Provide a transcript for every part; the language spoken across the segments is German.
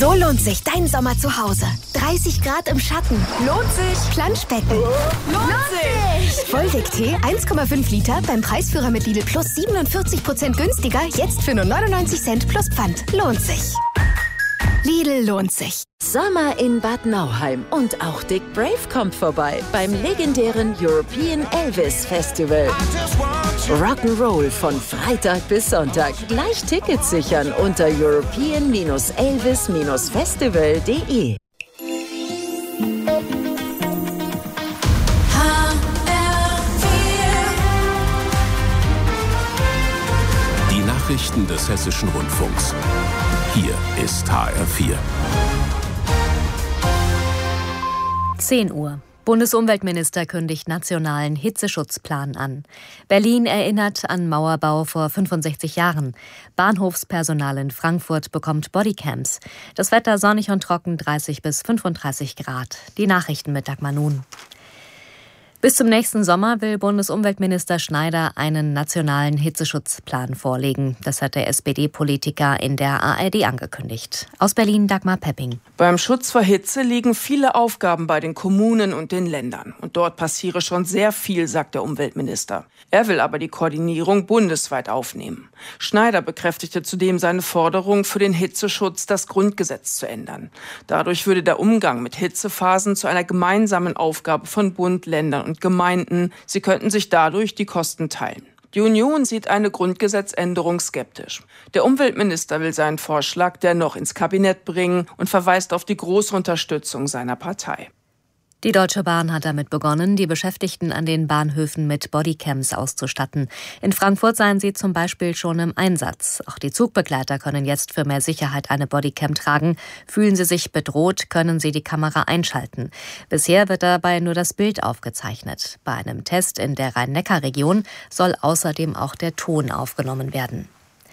So lohnt sich dein Sommer zu Hause. 30 Grad im Schatten. Lohnt sich. Planschbecken. Lohnt sich. Volvic-Tee 1,5 Liter beim Preisführer mit Lidl Plus 47% günstiger. Jetzt für nur 99 Cent plus Pfand. Lohnt sich. Lidl lohnt sich. Sommer in Bad Nauheim und auch Dick Brave kommt vorbei beim legendären European Elvis Festival. Rock'n'Roll von Freitag bis Sonntag. Gleich Tickets sichern unter european-elvis-festival.de. Die Nachrichten des Hessischen Rundfunks. Hier ist HR4. 10 Uhr. Bundesumweltminister kündigt nationalen Hitzeschutzplan an. Berlin erinnert an Mauerbau vor 65 Jahren. Bahnhofspersonal in Frankfurt bekommt Bodycams. Das Wetter sonnig und trocken, 30 bis 35 Grad. Die Nachrichten mit Dagmar Nun. Bis zum nächsten Sommer will Bundesumweltminister Schneider einen nationalen Hitzeschutzplan vorlegen. Das hat der SPD-Politiker in der ARD angekündigt. Aus Berlin Dagmar Pepping. Beim Schutz vor Hitze liegen viele Aufgaben bei den Kommunen und den Ländern. Und dort passiere schon sehr viel, sagt der Umweltminister. Er will aber die Koordinierung bundesweit aufnehmen. Schneider bekräftigte zudem seine Forderung, für den Hitzeschutz das Grundgesetz zu ändern. Dadurch würde der Umgang mit Hitzephasen zu einer gemeinsamen Aufgabe von Bund, Ländern und Gemeinden. Sie könnten sich dadurch die Kosten teilen. Die Union sieht eine Grundgesetzänderung skeptisch. Der Umweltminister will seinen Vorschlag dennoch ins Kabinett bringen und verweist auf die große Unterstützung seiner Partei. Die Deutsche Bahn hat damit begonnen, die Beschäftigten an den Bahnhöfen mit Bodycams auszustatten. In Frankfurt seien sie zum Beispiel schon im Einsatz. Auch die Zugbegleiter können jetzt für mehr Sicherheit eine Bodycam tragen. Fühlen sie sich bedroht, können sie die Kamera einschalten. Bisher wird dabei nur das Bild aufgezeichnet. Bei einem Test in der Rhein-Neckar-Region soll außerdem auch der Ton aufgenommen werden.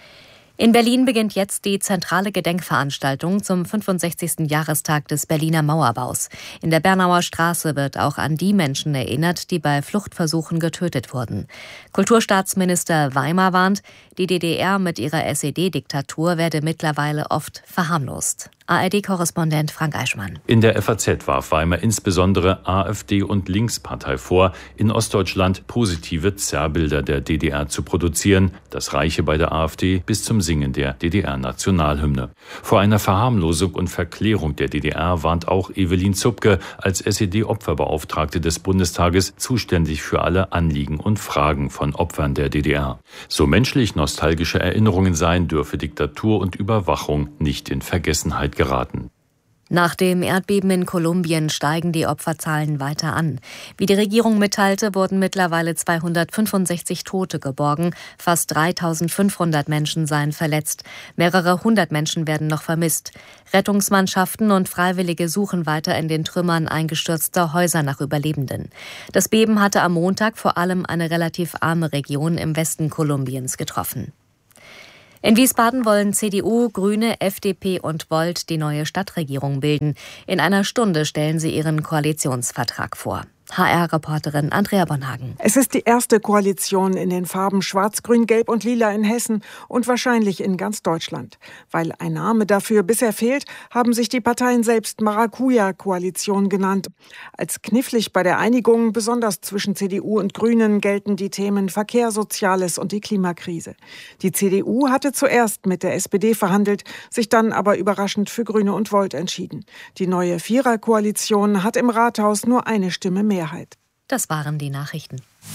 In Berlin beginnt jetzt die zentrale Gedenkveranstaltung zum 65. Jahrestag des Berliner Mauerbaus. In der Bernauer Straße wird auch an die Menschen erinnert, die bei Fluchtversuchen getötet wurden. Kulturstaatsminister Weimar warnt, die DDR mit ihrer SED-Diktatur werde mittlerweile oft verharmlost. ARD-Korrespondent Frank Eichmann. In der FAZ warf Weimar insbesondere AfD und Linkspartei vor, in Ostdeutschland positive Zerrbilder der DDR zu produzieren. Das reiche bei der AfD bis zum Singen der DDR-Nationalhymne. Vor einer Verharmlosung und Verklärung der DDR warnt auch Evelyn Zupke als SED-Opferbeauftragte des Bundestages, zuständig für alle Anliegen und Fragen von Opfern der DDR. So menschlich nostalgische Erinnerungen seien, dürfe Diktatur und Überwachung nicht in Vergessenheit geraten. Nach dem Erdbeben in Kolumbien steigen die Opferzahlen weiter an. Wie die Regierung mitteilte, wurden mittlerweile 265 Tote geborgen. Fast 3.500 Menschen seien verletzt. Mehrere hundert Menschen werden noch vermisst. Rettungsmannschaften und Freiwillige suchen weiter in den Trümmern eingestürzter Häuser nach Überlebenden. Das Beben hatte am Montag vor allem eine relativ arme Region im Westen Kolumbiens getroffen. In Wiesbaden wollen CDU, Grüne, FDP und Volt die neue Stadtregierung bilden. In einer Stunde stellen sie ihren Koalitionsvertrag vor. HR-Reporterin Andrea Bonhagen. Es ist die erste Koalition in den Farben Schwarz, Grün, Gelb und Lila in Hessen und wahrscheinlich in ganz Deutschland. Weil ein Name dafür bisher fehlt, haben sich die Parteien selbst Maracuja-Koalition genannt. Als knifflig bei der Einigung, besonders zwischen CDU und Grünen, gelten die Themen Verkehr, Soziales und die Klimakrise. Die CDU hatte zuerst mit der SPD verhandelt, sich dann aber überraschend für Grüne und Volt entschieden. Die neue Vierer-Koalition hat im Rathaus nur eine Stimme mehr. Das waren die Nachrichten.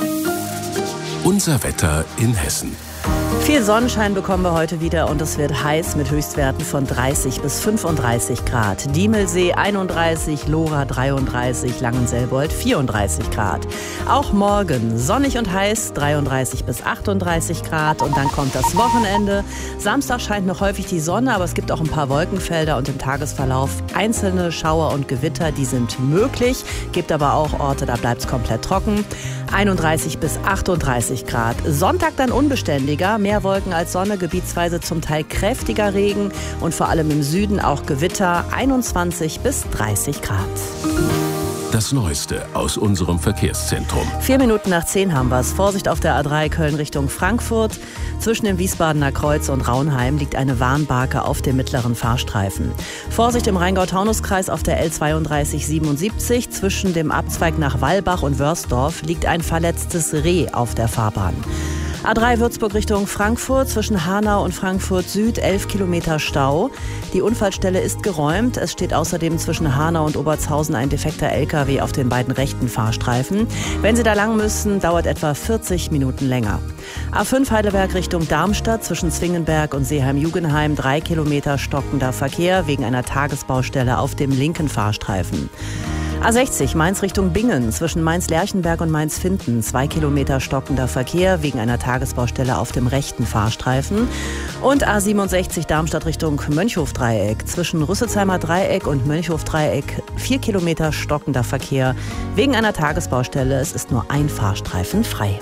Unser Wetter in Hessen. Viel Sonnenschein bekommen wir heute wieder und es wird heiß mit Höchstwerten von 30 bis 35 Grad. Diemelsee 31, Lora 33, Langenselbold 34 Grad. Auch morgen sonnig und heiß, 33 bis 38 Grad und dann kommt das Wochenende. Samstag scheint noch häufig die Sonne, aber es gibt auch ein paar Wolkenfelder und im Tagesverlauf einzelne Schauer und Gewitter, die sind möglich. Gibt aber auch Orte, da bleibt es komplett trocken. 31 bis 38 Grad. Sonntag dann unbeständiger, mehr Wolken als Sonne, gebietsweise zum Teil kräftiger Regen und vor allem im Süden auch Gewitter, 21 bis 30 Grad. Das Neueste aus unserem Verkehrszentrum. 4 Minuten nach 10 haben wir es. Vorsicht auf der A3 Köln Richtung Frankfurt. Zwischen dem Wiesbadener Kreuz und Raunheim liegt eine Warnbarke auf dem mittleren Fahrstreifen. Vorsicht im Rheingau-Taunus-Kreis auf der L3277. Zwischen dem Abzweig nach Wallbach und Wörsdorf liegt ein verletztes Reh auf der Fahrbahn. A3 Würzburg Richtung Frankfurt, zwischen Hanau und Frankfurt Süd 11 Kilometer Stau. Die Unfallstelle ist geräumt. Es steht außerdem zwischen Hanau und Obertshausen ein defekter LKW auf den beiden rechten Fahrstreifen. Wenn Sie da lang müssen, dauert etwa 40 Minuten länger. A5 Heidelberg Richtung Darmstadt, zwischen Zwingenberg und Seeheim-Jugenheim 3 Kilometer stockender Verkehr wegen einer Tagesbaustelle auf dem linken Fahrstreifen. A60 Mainz Richtung Bingen, zwischen Mainz-Lerchenberg und Mainz-Finden 2 Kilometer stockender Verkehr wegen einer Tagesbaustelle auf dem rechten Fahrstreifen. Und A67 Darmstadt Richtung Mönchhof-Dreieck, zwischen Rüsselsheimer Dreieck und Mönchhof-Dreieck 4 Kilometer stockender Verkehr wegen einer Tagesbaustelle. Es ist nur ein Fahrstreifen frei.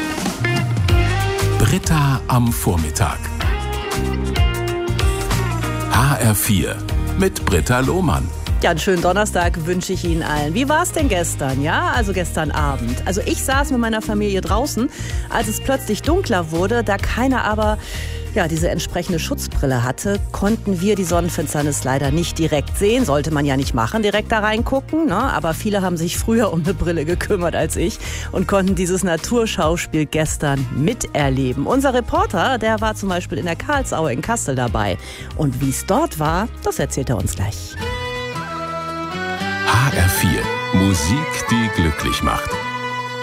Britta am Vormittag. HR4 mit Britta Lohmann. Ja, einen schönen Donnerstag wünsche ich Ihnen allen. Wie war es denn gestern? Ja, also gestern Abend. Also ich saß mit meiner Familie draußen, als es plötzlich dunkler wurde. Da keiner aber diese entsprechende Schutzbrille hatte, konnten wir die Sonnenfinsternis leider nicht direkt sehen. Sollte man ja nicht machen, direkt da reingucken. Ne? Aber viele haben sich früher um eine Brille gekümmert als ich und konnten dieses Naturschauspiel gestern miterleben. Unser Reporter, der war zum Beispiel in der Karlsaue in Kassel dabei. Und wie es dort war, das erzählt er uns gleich. HR4, Musik, die glücklich macht.